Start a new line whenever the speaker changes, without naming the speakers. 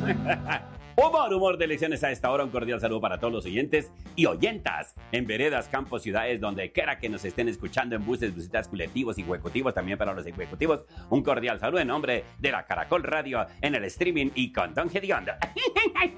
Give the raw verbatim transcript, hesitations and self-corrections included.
Humor, humor de lecciones a esta hora. Un cordial saludo para todos los oyentes y oyentas en veredas, campos, ciudades, donde quiera que nos estén escuchando, en buses, busitas, colectivos y ejecutivos, también para los ejecutivos. Un cordial saludo en nombre de la Caracol Radio, en el streaming y con Don Gediondo.